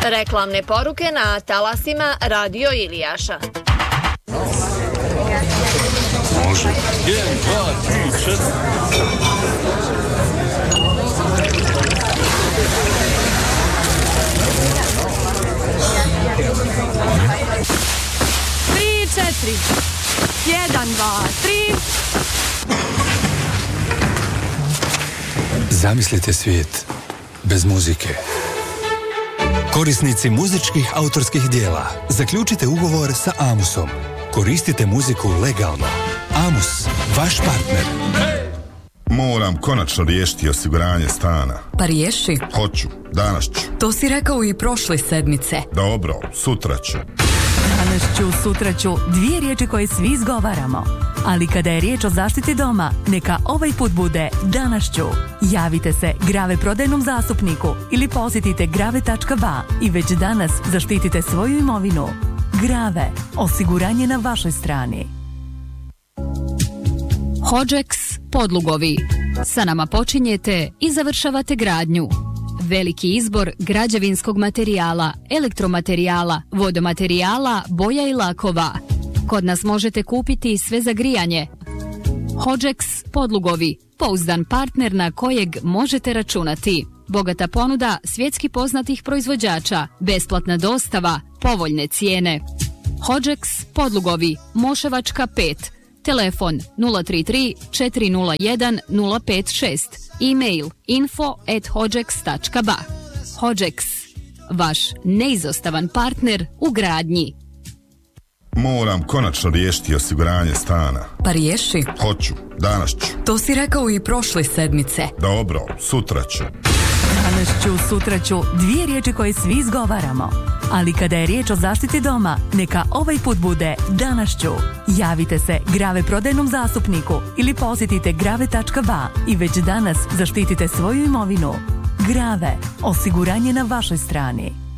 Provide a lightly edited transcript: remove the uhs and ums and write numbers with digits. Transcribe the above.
Reklamne poruke na talasima Radio Ilijaša. Može. 1, 2, 3, 4. Četiri. 1, 2, 3. Zamislite svijet bez muzike. Korisnici muzičkih autorskih dijela, zaključite ugovor sa Amusom. Koristite muziku legalno. Amus, vaš partner. Moram konačno riješiti osiguranje stana. Pa riješi. Hoću, danas ću. To si rekao i prošle sedmice. Dobro, sutra ću. Danas ću, sutra ću, dvije riječi koje svi izgovaramo. Ali kada je riječ o zaštiti doma, neka ovaj put bude danas ću. Javite se Grave prodajnom zastupniku ili posjetite grave.ba i već danas zaštitite svoju imovinu. Grave, osiguranje na vašoj strani. Hodžeks Podlugovi. Sa nama počinjete i završavate gradnju. Veliki izbor građevinskog materijala, elektromaterijala, vodomaterijala, boja i lakova. Kod nas možete kupiti sve za grijanje. Hodžeks Podlugovi, pouzdan partner na kojeg možete računati. Bogata ponuda svjetski poznatih proizvođača, besplatna dostava, povoljne cijene. Hodžeks Podlugovi, Moševačka 5, telefon 033 401 056, e-mail info@hodžeks.ba. Hodžeks, vaš neizostavan partner u gradnji. Moram konačno riješiti osiguranje stana. Pa riješi. Hoću, danas ću. To si rekao i prošle sedmice. Dobro, sutra ću. Danas ću, sutra ću, dvije riječi koje svi izgovaramo. Ali kada je riječ o zaštiti doma, neka ovaj put bude danas ću. Javite se Grave prodajnom zastupniku ili posjetite grave.ba i već danas zaštitite svoju imovinu. Grave, osiguranje na vašoj strani.